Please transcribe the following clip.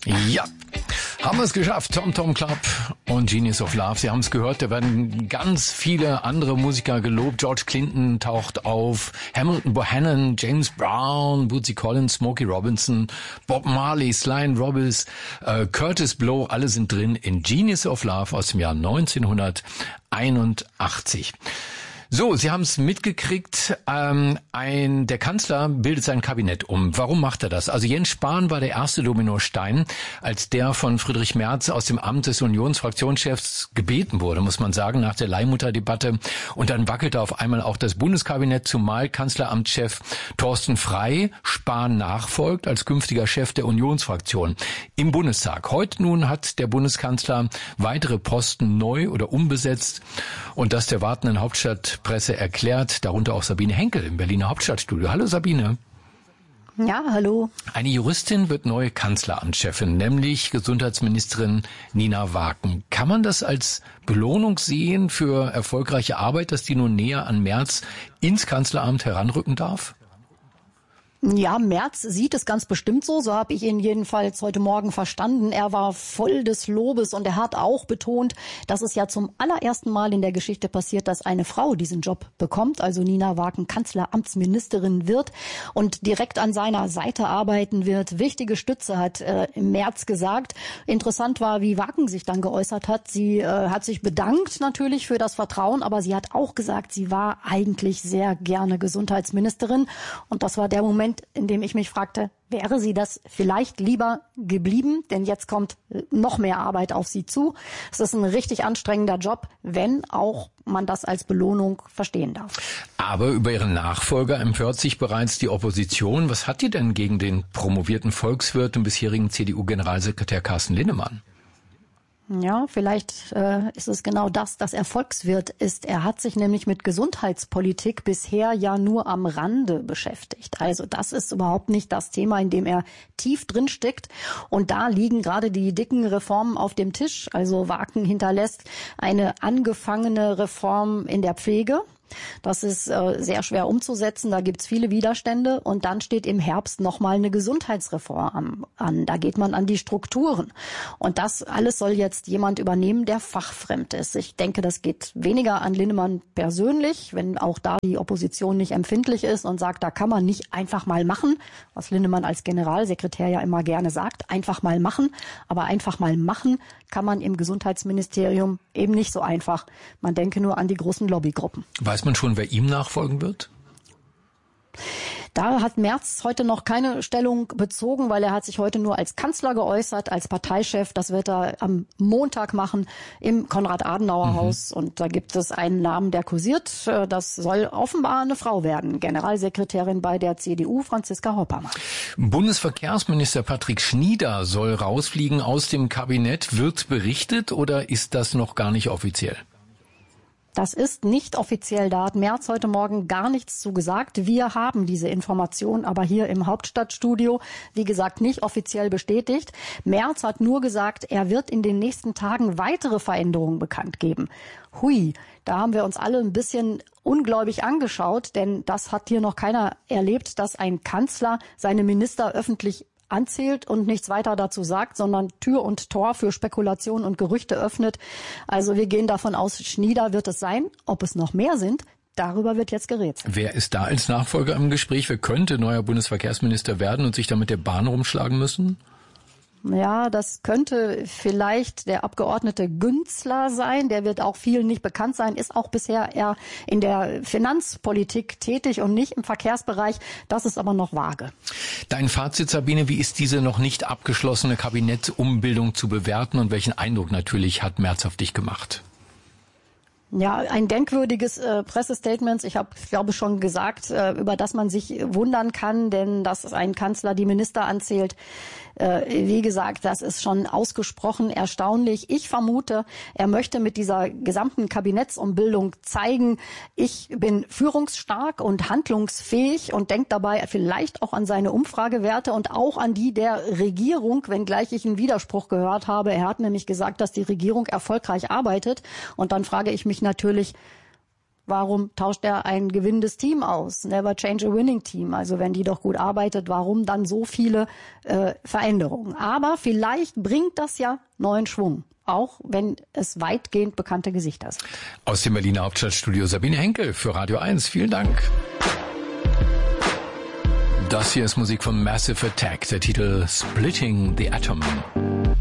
Ja, haben wir es geschafft. Tom Tom Club und Genius of Love. Sie haben es gehört, da werden ganz viele andere Musiker gelobt. George Clinton taucht auf, Hamilton Bohannon, James Brown, Bootsy Collins, Smokey Robinson, Bob Marley, Sly and Robbins, Curtis Blow, alle sind drin in Genius of Love aus dem Jahr 1981. So, Sie haben es mitgekriegt, der Kanzler bildet sein Kabinett um. Warum macht er das? Also Jens Spahn war der erste Dominostein, als der von Friedrich Merz aus dem Amt des Unionsfraktionschefs gebeten wurde, muss man sagen, nach der Leihmutterdebatte. Und dann wackelte auf einmal auch das Bundeskabinett, zumal Kanzleramtschef Thorsten Frey Spahn nachfolgt als künftiger Chef der Unionsfraktion im Bundestag. Heute nun hat der Bundeskanzler weitere Posten neu oder umbesetzt und das der wartenden Hauptstadtpresse erklärt, darunter auch Sabine Henkel im Berliner Hauptstadtstudio. Hallo Sabine. Ja, hallo. Eine Juristin wird neue Kanzleramtschefin, nämlich Gesundheitsministerin Nina Waken. Kann man das als Belohnung sehen für erfolgreiche Arbeit, dass die nun näher an Merz ins Kanzleramt heranrücken darf? Ja, Merz sieht es ganz bestimmt so. So habe ich ihn jedenfalls heute Morgen verstanden. Er war voll des Lobes und er hat auch betont, dass es ja zum allerersten Mal in der Geschichte passiert, dass eine Frau diesen Job bekommt, also Nina Waken Kanzleramtsministerin wird und direkt an seiner Seite arbeiten wird. Wichtige Stütze, hat Merz gesagt. Interessant war, wie Waken sich dann geäußert hat. Sie hat sich bedankt natürlich für das Vertrauen, aber sie hat auch gesagt, sie war eigentlich sehr gerne Gesundheitsministerin. Und das war der Moment, in dem ich mich fragte, wäre sie das vielleicht lieber geblieben? Denn jetzt kommt noch mehr Arbeit auf sie zu. Es ist ein richtig anstrengender Job, wenn auch man das als Belohnung verstehen darf. Aber über ihren Nachfolger empört sich bereits die Opposition. Was hat die denn gegen den promovierten Volkswirt und bisherigen CDU-Generalsekretär Carsten Linnemann? Ja, vielleicht ist es genau das, dass er Volkswirt ist. Er hat sich nämlich mit Gesundheitspolitik bisher ja nur am Rande beschäftigt. Also das ist überhaupt nicht das Thema, in dem er tief drin steckt. Und da liegen gerade die dicken Reformen auf dem Tisch. Also Waken hinterlässt eine angefangene Reform in der Pflege. Das ist sehr schwer umzusetzen, da gibt's viele Widerstände und dann steht im Herbst nochmal eine Gesundheitsreform an. Da geht man an die Strukturen und das alles soll jetzt jemand übernehmen, der fachfremd ist. Ich denke, das geht weniger an Linnemann persönlich, wenn auch da die Opposition nicht empfindlich ist und sagt, da kann man nicht einfach mal machen, was Linnemann als Generalsekretär ja immer gerne sagt, einfach mal machen, aber einfach mal machen kann man im Gesundheitsministerium eben nicht so einfach. Man denke nur an die großen Lobbygruppen. Weiß man schon, wer ihm nachfolgen wird? Da hat Merz heute noch keine Stellung bezogen, weil er hat sich heute nur als Kanzler geäußert, als Parteichef. Das wird er am Montag machen im Konrad-Adenauer-Haus. Und da gibt es einen Namen, der kursiert. Das soll offenbar eine Frau werden. Generalsekretärin bei der CDU, Franziska Hoppermann. Bundesverkehrsminister Patrick Schnieder soll rausfliegen aus dem Kabinett. Wird berichtet oder ist das noch gar nicht offiziell? Das ist nicht offiziell. Da hat Merz heute Morgen gar nichts zu gesagt. Wir haben diese Information aber hier im Hauptstadtstudio, wie gesagt, nicht offiziell bestätigt. Merz hat nur gesagt, er wird in den nächsten Tagen weitere Veränderungen bekannt geben. Hui, da haben wir uns alle ein bisschen ungläubig angeschaut, denn das hat hier noch keiner erlebt, dass ein Kanzler seine Minister öffentlich anzählt und nichts weiter dazu sagt, sondern Tür und Tor für Spekulation und Gerüchte öffnet. Also wir gehen davon aus, Schnieder wird es sein. Ob es noch mehr sind, darüber wird jetzt gerätselt. Wer ist da als Nachfolger im Gespräch? Wer könnte neuer Bundesverkehrsminister werden und sich dann mit der Bahn rumschlagen müssen? Ja, das könnte vielleicht der Abgeordnete Günzler sein. Der wird auch vielen nicht bekannt sein, ist auch bisher eher in der Finanzpolitik tätig und nicht im Verkehrsbereich. Das ist aber noch vage. Dein Fazit, Sabine, wie ist diese noch nicht abgeschlossene Kabinettumbildung zu bewerten und welchen Eindruck natürlich hat Merz auf dich gemacht? Ja, ein denkwürdiges Pressestatement. Ich habe, glaube schon gesagt, über das man sich wundern kann, denn dass ein Kanzler die Minister anzählt, wie gesagt, das ist schon ausgesprochen erstaunlich. Ich vermute, er möchte mit dieser gesamten Kabinettsumbildung zeigen, ich bin führungsstark und handlungsfähig und denkt dabei vielleicht auch an seine Umfragewerte und auch an die der Regierung, wenngleich ich einen Widerspruch gehört habe. Er hat nämlich gesagt, dass die Regierung erfolgreich arbeitet. Und dann frage ich mich natürlich, Warum tauscht er ein gewinnendes Team aus? Never change a winning team. Also wenn die doch gut arbeitet, warum dann so viele Veränderungen? Aber vielleicht bringt das ja neuen Schwung, auch wenn es weitgehend bekannte Gesichter sind. Aus dem Berliner Hauptstadtstudio Sabine Henkel für Radio 1. Vielen Dank. Das hier ist Musik von Massive Attack, der Titel Splitting the Atom.